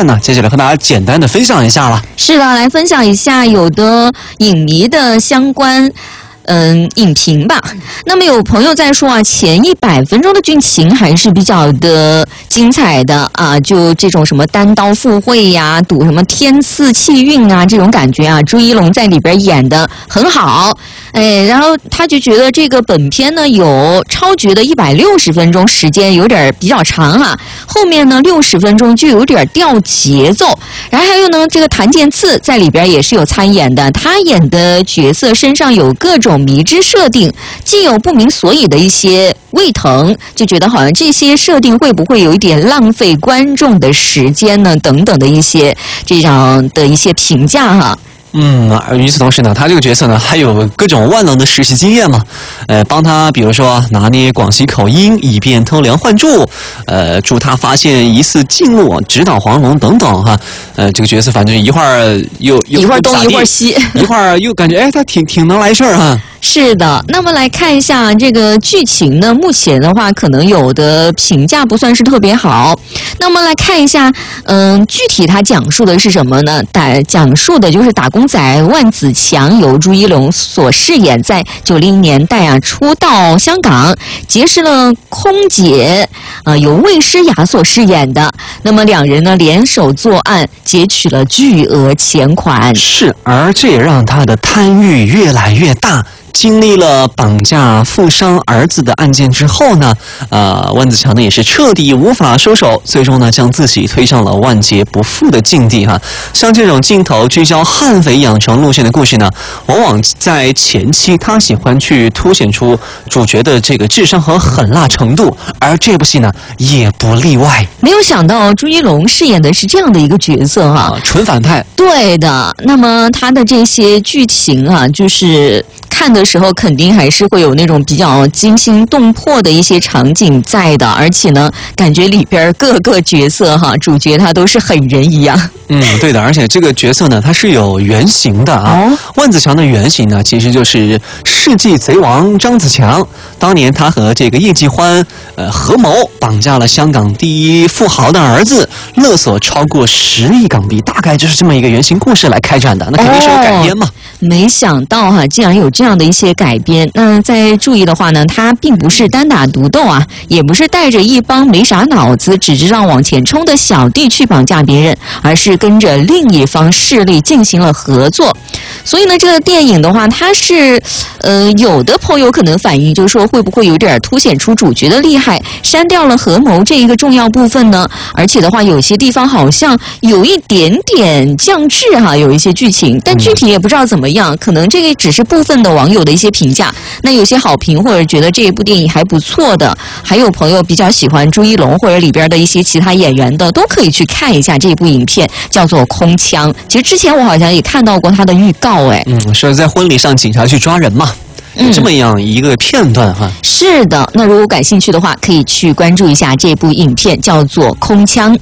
看呢？接下来和大家简单的分享一下了。 是的，来分享一下有的影迷的相关影评吧。那么有朋友在说啊，前100分钟的剧情还是比较的精彩的啊，就这种什么单刀赴会呀，赌什么天赐气运啊，这种感觉啊，朱一龙在里边演的很好。然后他就觉得这个本片呢有超绝的160分钟，时间有点比较长啊，后面呢60分钟就有点掉节奏。然后还有呢，这个谭健次在里边也是有参演的，他演的角色身上有各种迷之设定，既有不明所以的一些胃疼，就觉得好像这些设定会不会有一点浪费观众的时间呢？等等的一些这样的一些评价哈。 而与此同时呢，他这个角色呢还有各种万能的实习经验嘛，帮他比如说拿捏广西口音，以便偷梁换柱，助他发现疑似禁路，指导黄龙等等哈，这个角色反正一会儿又一会儿东一会儿西， 一会儿又感觉他挺能来事儿哈。 是的，那么来看一下这个剧情呢，目前的话可能有的评价不算是特别好。那么来看一下，具体它讲述的是什么呢？讲述的就是打工仔万梓强由朱一龙所饰演，在90年代啊初到香港，结识了空姐，由魏诗雅所饰演的。那么两人呢联手作案，劫取了巨额钱款。 是，而这也让他的贪欲越来越大。经历了绑架富商儿子的案件之后呢，万梓强呢也是彻底无法收手，最终呢将自己推上了万劫不复的境地哈。像这种镜头聚焦悍匪养成路线的故事呢，往往在前期他喜欢去凸显出主角的这个智商和狠辣程度，而这部戏呢也不例外。 没有想到朱一龙饰演的是这样的一个角色哈， 纯反派。 对的，那么他的这些剧情啊，就是看的时候肯定还是会有那种比较惊心动魄的一些场景在的，而且呢，感觉里边各个角色哈，主角他都是狠人一样。 对的，而且这个角色呢，他是有原型的啊。万梓强的原型呢，其实就是世纪贼王张子强。当年他和这个叶继欢合谋绑架了香港第一富豪的儿子，勒索超过10亿港币，大概就是这么一个原型故事来开展的。那肯定是有改编嘛。 没想到哈，竟然有这样的一些改编。那再注意的话呢，他并不是单打独斗啊，也不是带着一帮没啥脑子只知道往前冲的小弟去绑架别人，而是跟着另一方势力进行了合作。所以呢，这个电影的话，它是有的朋友可能反映就是说，会不会有点凸显出主角的厉害，删掉了合谋这一个重要部分呢？而且的话，有些地方好像有一点点降智哈，有一些剧情，但具体也不知道怎么样，可能这个只是部分的网友的一些评价。那有些好评或者觉得这一部电影还不错的，还有朋友比较喜欢朱一龙或者里边的一些其他演员的，都可以去看一下这部影片，叫做《空枪》。其实之前我好像也看到过它的预告， 说在婚礼上警察去抓人嘛。有这么样一个片段哈。 是的，那如果感兴趣的话，可以去关注一下这部影片，叫做《空枪》。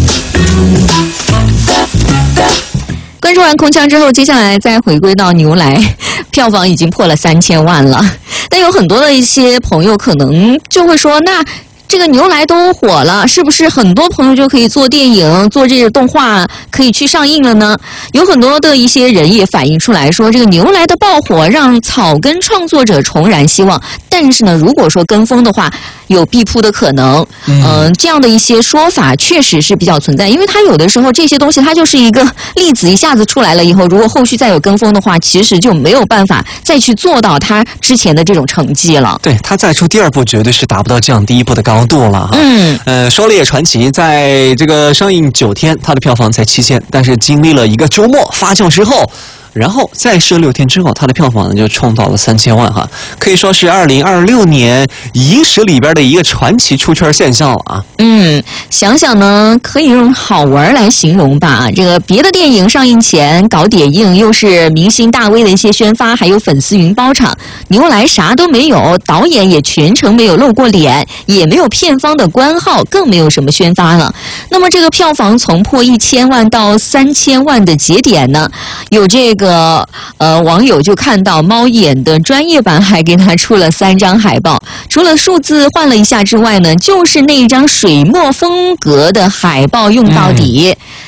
关注完空枪之后，接下来再回归到牛来，票房已经破了3000万了。但有很多的一些朋友可能就会说，那这个牛来都火了，是不是很多朋友就可以做电影、做这个动画，可以去上映了呢？有很多的一些人也反映出来说，这个牛来的爆火让草根创作者重燃希望。但是呢，如果说跟风的话，有必扑的可能。这样的一些说法确实是比较存在，因为它有的时候这些东西它就是一个粒子一下子出来了以后，如果后续再有跟风的话，其实就没有办法再去做到它之前的这种成绩了。 对，它再出第2部绝对是达不到这样第1部的高度了哈。《狩猎传奇》在这个上映9天，它的票房才7000，但是经历了一个周末发酵之后，然后再设6天之后，它的票房呢就冲到了3000万哈，可以说是2026年影史里边的一个传奇出圈现象了啊。 想想呢，可以用好玩来形容吧。这个别的电影上映前搞点映，又是明星大 V 的一些宣发，还有粉丝云包场，牛来啥都没有，导演也全程没有露过脸，也没有片方的官号，更没有什么宣发了。那么这个票房从破1000万到3000万的节点呢，有这个网友就看到猫眼的专业版还给他出了3张海报，除了数字换了一下之外呢，就是那一张水墨风格的海报用到底。